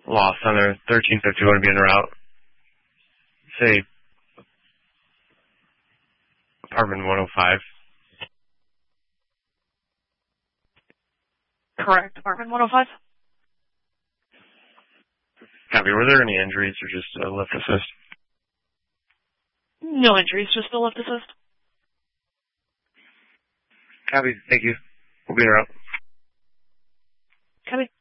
lost on their 1350 want to be en route. Say, apartment 105. Correct. Apartment 105? Copy. Were there any injuries or just a lift assist? No injuries, just a lift assist. Copy. Thank you. We'll be en route. Copy.